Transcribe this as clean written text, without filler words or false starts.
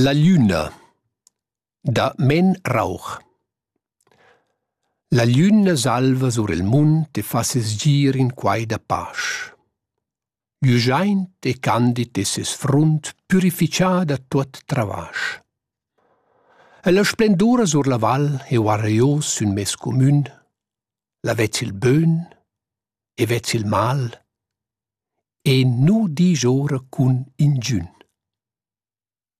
La gliuna da Men Rauch. La gliuna salva sur il munt e fa ses gir in quai da pasch. Giugiaint e candid e ses frunt purificia da tuot travasch. E la splendura sur la val e guaraiós sun mes comün, la vezzi il bön e vezzi il mal, e nu digiora cun ingün.